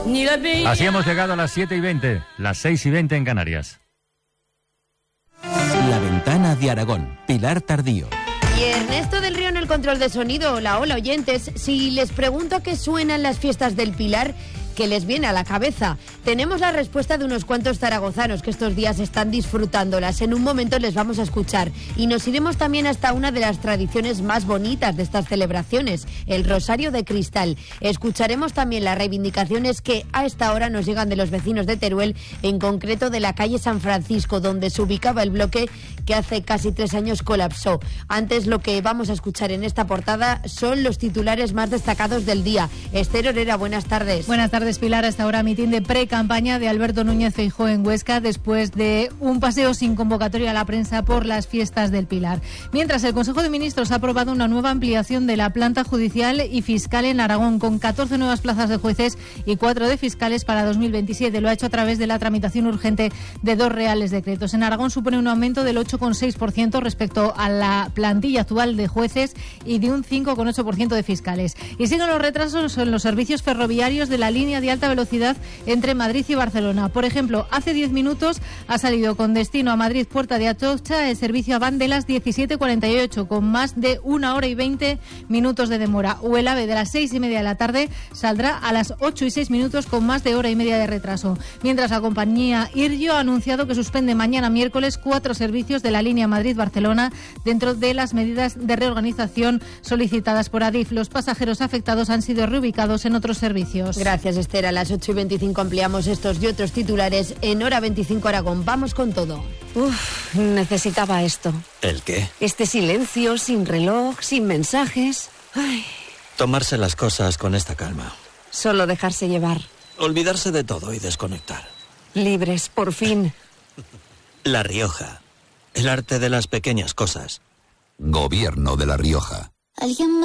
Así hemos llegado a las 7:20, las 6:20 en Canarias. La Ventana de Aragón, Pilar Tardío. Y Ernesto del Río en el control de sonido. Hola, oyentes. Si les pregunto a qué suenan las fiestas del Pilar, ¿qué les viene a la cabeza? Tenemos la respuesta de unos cuantos zaragozanos que estos días están disfrutándolas. En un momento les vamos a escuchar. Y nos iremos también hasta una de las tradiciones más bonitas de estas celebraciones, el Rosario de Cristal. Escucharemos también las reivindicaciones que a esta hora nos llegan de los vecinos de Teruel, en concreto de la calle San Francisco, donde se ubicaba el bloque que hace casi 3 años colapsó. Antes, lo que vamos a escuchar en esta portada son los titulares más destacados del día. Esther Herrera, buenas tardes. Buenas tardes, Pilar. Hasta ahora mitin de pre-campaña de Alberto Núñez Feijóo en Huesca después de un paseo sin convocatoria a la prensa por las fiestas del Pilar. Mientras, el Consejo de Ministros ha aprobado una nueva ampliación de la planta judicial y fiscal en Aragón, con 14 nuevas plazas de jueces y 4 de fiscales para 2027. Lo ha hecho a través de la tramitación urgente de 2 reales decretos. En Aragón supone un aumento del 8,6% respecto a la plantilla actual de jueces y de un 5,8% de fiscales. Y siguen los retrasos en los servicios ferroviarios de la línea de alta velocidad entre Madrid y Barcelona. Por ejemplo, hace 10 minutos ha salido con destino a Madrid Puerta de Atocha el servicio Avant de las 17:48, con más de 1 hora y 20 minutos de demora. O el AVE de las 6:30 de la tarde saldrá a las 8:06 con más de hora y media de retraso. Mientras, la compañía Iryo ha anunciado que suspende mañana miércoles 4 servicios de la línea Madrid-Barcelona dentro de las medidas de reorganización solicitadas por Adif. Los pasajeros afectados han sido reubicados en otros servicios. Gracias, Esther. A las 8:25 ampliamos estos y otros titulares en Hora 25 Aragón. Vamos con todo. Necesitaba esto. ¿El qué? Este silencio, sin reloj, sin mensajes. Ay. Tomarse las cosas con esta calma. Solo dejarse llevar. Olvidarse de todo y desconectar. Libres, por fin. La Rioja. El arte de las pequeñas cosas. Gobierno de La Rioja. Alguien